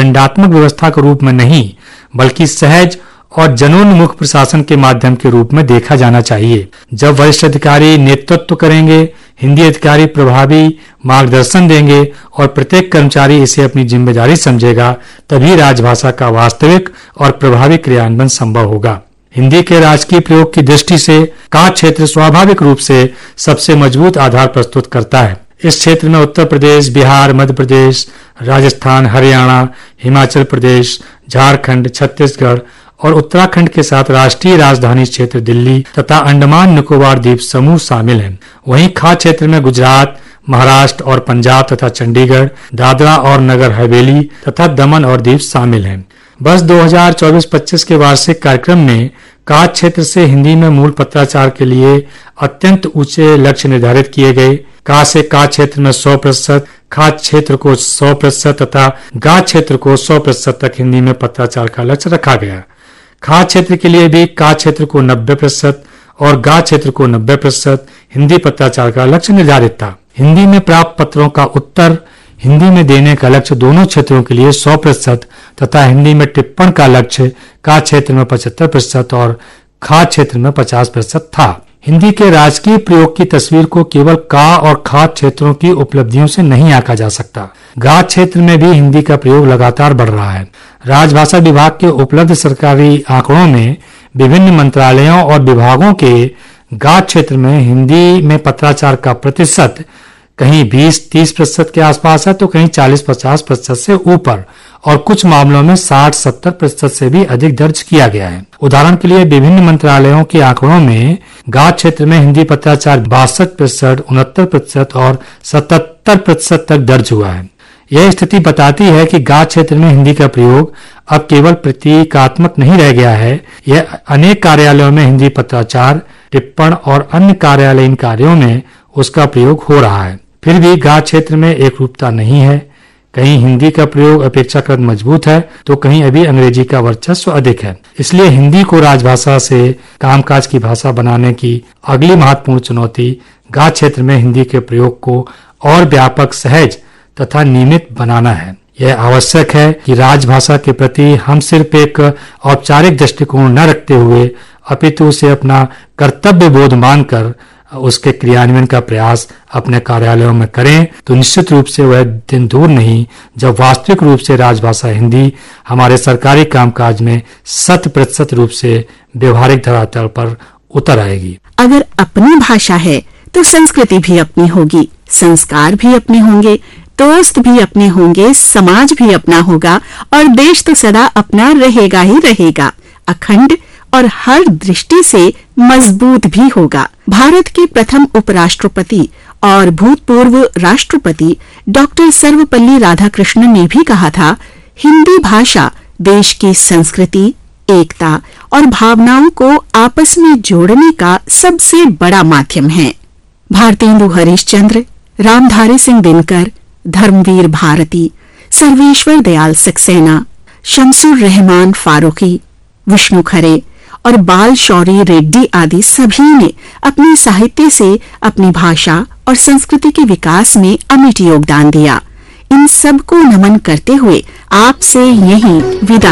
दंडात्मक व्यवस्था के रूप में नहीं, बल्कि सहज और जनोन्मुख प्रशासन के माध्यम के रूप में देखा जाना चाहिए। जब वरिष्ठ अधिकारी नेतृत्व करेंगे, हिंदी अधिकारी प्रभावी मार्गदर्शन देंगे और प्रत्येक कर्मचारी इसे अपनी जिम्मेदारी समझेगा, तभी राजभाषा का वास्तविक और प्रभावी क्रियान्वयन संभव होगा। हिंदी के राजकीय प्रयोग की दृष्टि से का क्षेत्र स्वाभाविक रूप से सबसे मजबूत आधार प्रस्तुत करता है। इस क्षेत्र में उत्तर प्रदेश, बिहार, मध्य प्रदेश, राजस्थान, हरियाणा, हिमाचल प्रदेश, झारखंड, छत्तीसगढ़ और उत्तराखंड के साथ राष्ट्रीय राजधानी क्षेत्र दिल्ली तथा अंडमान निकोबार द्वीप समूह शामिल हैं। वहीं खा क्षेत्र में गुजरात, महाराष्ट्र और पंजाब तथा चंडीगढ़, दादरा और नगर हवेली तथा दमन और दीव शामिल हैं। बस 2024-25 के वार्षिक कार्यक्रम में का क्षेत्र से हिंदी में मूल पत्राचार के लिए अत्यंत ऊंचे लक्ष्य निर्धारित किए गए। का से का क्षेत्र में 100%, खा क्षेत्र को 100% तथा गा क्षेत्र को 100% तक हिंदी में पत्राचार का लक्ष्य रखा गया। खा क्षेत्र के लिए भी का क्षेत्र को 90% और गा क्षेत्र को 90% हिंदी पत्राचार का लक्ष्य निर्धारित था। हिंदी में प्राप्त पत्रों का उत्तर हिंदी में देने का लक्ष्य दोनों क्षेत्रों के लिए 100% तथा हिंदी में टिप्पण का लक्ष्य का क्षेत्र में 75% और खा क्षेत्र में 50% था। हिंदी के राजकीय प्रयोग की तस्वीर को केवल का और खा क्षेत्रों की उपलब्धियों से नहीं आंका जा सकता। गा क्षेत्र में भी हिंदी का प्रयोग लगातार बढ़ रहा है। राजभाषा विभाग के उपलब्ध सरकारी आंकड़ों में विभिन्न मंत्रालयों और विभागों के गा क्षेत्र में हिंदी में पत्राचार का प्रतिशत कहीं 20-30% के आसपास है, तो कहीं 40-50% से ऊपर और कुछ मामलों में 60-70% से भी अधिक दर्ज किया गया है। उदाहरण के लिए विभिन्न मंत्रालयों के आंकड़ों में गा क्षेत्र में हिंदी पत्राचार 62%, 69% और 77% तक दर्ज हुआ है। यह स्थिति बताती है कि गा क्षेत्र में हिंदी का प्रयोग अब केवल प्रतीकात्मक नहीं रह गया है, यह अनेक कार्यालयों में हिंदी पत्राचार, टिप्पण और अन्य कार्यालयीन कार्यों में उसका प्रयोग हो रहा है। फिर भी गा क्षेत्र में एक रूपता नहीं है। कहीं हिंदी का प्रयोग अपेक्षाकृत मजबूत है, तो कहीं अभी अंग्रेजी का वर्चस्व अधिक है। इसलिए हिंदी को राजभाषा से कामकाज की भाषा बनाने की अगली महत्वपूर्ण चुनौती गा क्षेत्र में हिंदी के प्रयोग को और व्यापक, सहज तथा नियमित बनाना है। यह आवश्यक है कि राजभाषा के प्रति हम सिर्फ एक औपचारिक दृष्टिकोण न रखते हुए अपितु उसे अपना कर्तव्य बोध मानकर उसके क्रियान्वयन का प्रयास अपने कार्यालयों में करें, तो निश्चित रूप से वह दिन दूर नहीं जब वास्तविक रूप से राजभाषा हिंदी हमारे सरकारी कामकाज में 100% रूप से व्यवहारिक धरातल पर उतर आएगी। अगर अपनी भाषा है तो संस्कृति भी अपनी होगी, संस्कार भी अपने होंगे, दोस्त भी अपने होंगे, समाज भी अपना होगा और देश तो सदा अपना रहेगा ही रहेगा, अखंड और हर दृष्टि से मजबूत भी होगा। भारत के प्रथम उपराष्ट्रपति और भूतपूर्व राष्ट्रपति डॉक्टर सर्वपल्ली राधाकृष्णन ने भी कहा था, हिंदी भाषा देश की संस्कृति, एकता और भावनाओं को आपस में जोड़ने का सबसे बड़ा माध्यम है। भारतेंदु हरिश्चंद्र, रामधारी सिंह दिनकर, धर्मवीर भारती, सर्वेश्वर दयाल सक्सेना, शमसुर रहमान फारूकी, विष्णु खरे और बाल शौरी रेड्डी आदि सभी ने अपने साहित्य से अपनी भाषा और संस्कृति के विकास में अमिट योगदान दिया। इन सब को नमन करते हुए आपसे यहीं विदा